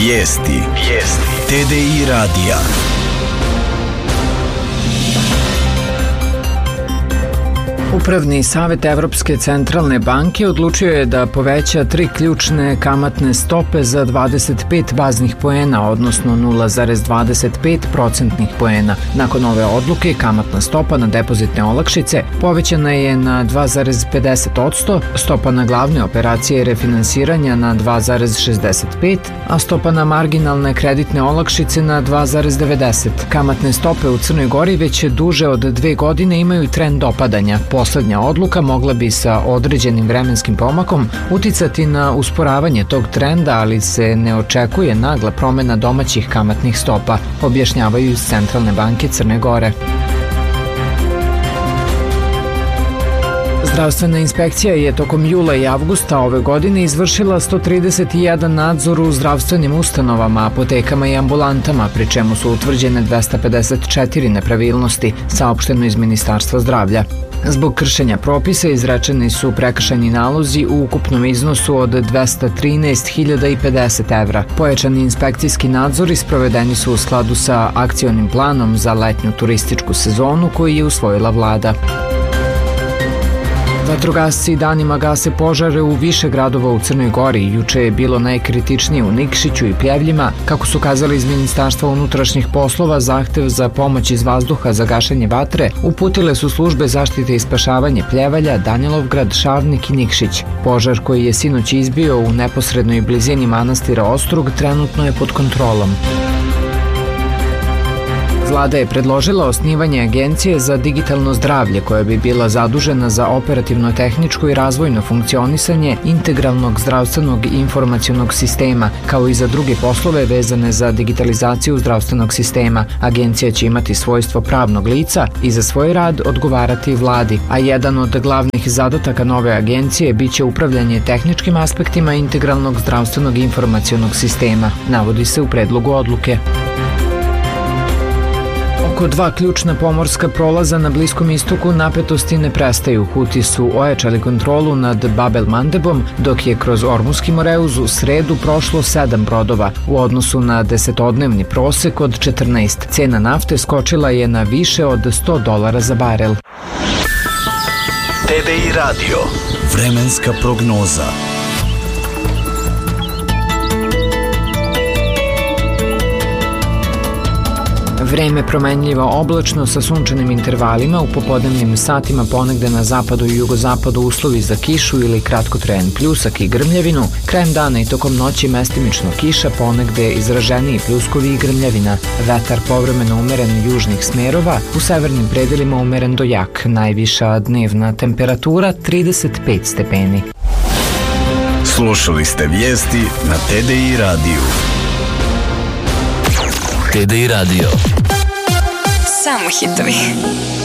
Vijesti. TDI radija. Upravni savet Evropske centralne banke odlučio je da poveća 3 ključne kamatne stope za 25 baznih poena, odnosno 0,25 procentnih poena. Nakon ove odluke, kamatna stopa na depozitne olakšice povećana je na 2,50%, stopa na glavne operacije refinansiranja na 2,65%, a stopa na marginalne kreditne olakšice na 2,90%. Kamatne stope u Crnoj Gori već duže od 2 godine imaju trend opadanja. Poslednja odluka mogla bi sa određenim vremenskim pomakom uticati na usporavanje tog trenda, ali se ne očekuje nagla promena domaćih kamatnih stopa, objašnjavaju iz Centralne banke Crne Gore. Zdravstvena inspekcija je tokom jula i avgusta ove godine izvršila 131 nadzor u zdravstvenim ustanovama, apotekama i ambulantama, pri čemu su utvrđene 254 nepravilnosti, saopšteno iz Ministarstva zdravlja. Zbog kršenja propisa izrečeni su prekršajni nalozi u ukupnom iznosu od 213.050 evra. Pojačani inspekcijski nadzori sprovedeni su u skladu sa akcionim planom za letnju turističku sezonu koji je usvojila vlada. Vatrogasci danima gase požare u više gradova u Crnoj Gori. Juče je bilo najkritičnije u Nikšiću i Pljevljima. Kako su kazali iz Ministarstva unutrašnjih poslova, zahtev za pomoć iz vazduha za gašenje vatre uputile su službe zaštite i spašavanje Pljevalja, Danilovgrad, Šavnik i Nikšić. Požar koji je sinoć izbio u neposrednoj blizini manastira Ostrug trenutno je pod kontrolom. Vlada je predložila osnivanje Agencije za digitalno zdravlje koja bi bila zadužena za operativno-tehničko i razvojno funkcionisanje integralnog zdravstvenog informacionog sistema, kao i za druge poslove vezane za digitalizaciju zdravstvenog sistema. Agencija će imati svojstvo pravnog lica i za svoj rad odgovarati vladi, a jedan od glavnih zadataka nove agencije biće upravljanje tehničkim aspektima integralnog zdravstvenog informacionog sistema, navodi se u predlogu odluke. Oko 2 ključna pomorska prolaza na Bliskom istoku napetosti ne prestaju. Huti su ojačali kontrolu nad Bab el-Mandebom, dok je kroz Ormuski Moreuz u sredu prošlo 7 brodova. U odnosu na 10-dnevni prosek od 14, cena nafte skočila je na više od $100 za barel. TDI radio. Vremenska prognoza. Vreme promenljivo oblačno sa sunčanim intervalima, u popodnevnim satima ponegde na zapadu i jugozapadu uslovi za kišu ili kratkotrajan pljusak i grmljavinu, krajem dana i tokom noći mestimično kiša, ponegde izraženiji pljuskovi i grmljavina, vetar povremeno umeren južnih smerova, u severnim predelima umeren do jak, najviša dnevna temperatura 35 stepeni. Slušali ste vijesti na TDI radiju. TDI radio. Samo hitovi.